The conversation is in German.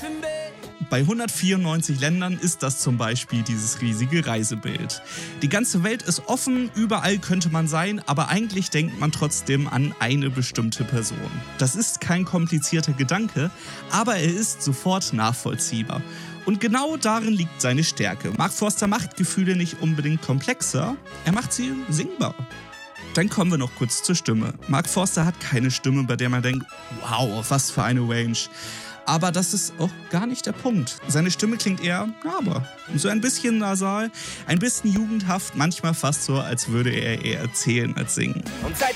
Bei 194 Ländern ist das zum Beispiel dieses riesige Reisebild. Die ganze Welt ist offen, überall könnte man sein, aber eigentlich denkt man trotzdem an eine bestimmte Person. Das ist kein komplizierter Gedanke, aber er ist sofort nachvollziehbar. Und genau darin liegt seine Stärke. Mark Forster macht Gefühle nicht unbedingt komplexer, er macht sie singbar. Dann kommen wir noch kurz zur Stimme. Mark Forster hat keine Stimme, bei der man denkt, wow, was für eine Range. Aber das ist auch gar nicht der Punkt. Seine Stimme klingt eher nahbar. So ein bisschen nasal, ein bisschen jugendhaft, manchmal fast so, als würde er eher erzählen als singen.